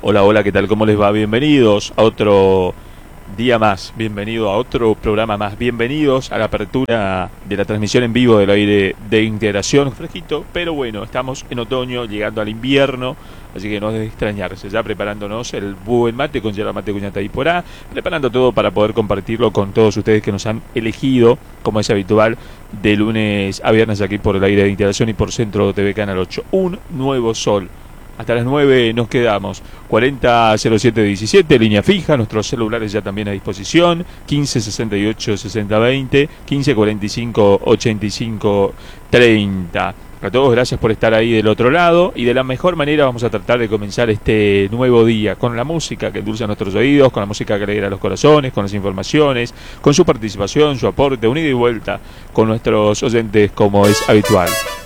Hola, hola, ¿qué tal? ¿Cómo les va? Bienvenidos a otro día más, bienvenido a otro programa más, bienvenidos a la apertura de la transmisión en vivo del aire de integración, fresquito, pero bueno, estamos en otoño, llegando al invierno, así que no es de extrañarse, ya preparándonos el buen mate con yerba mate cuñata y porá, preparando todo para poder compartirlo con todos ustedes que nos han elegido, como es habitual, de lunes a viernes aquí por el aire de integración y por Centro TV Canal 8, un nuevo sol. Hasta las 9 nos quedamos. 400717, línea fija, nuestros celulares ya también a disposición. 1568 6020, 1545 85 30. A todos gracias por estar ahí del otro lado y de la mejor manera vamos a tratar de comenzar este nuevo día con la música que endulza nuestros oídos, con la música que alegra los corazones, con las informaciones, con su participación, su aporte, unida y vuelta con nuestros oyentes como es habitual.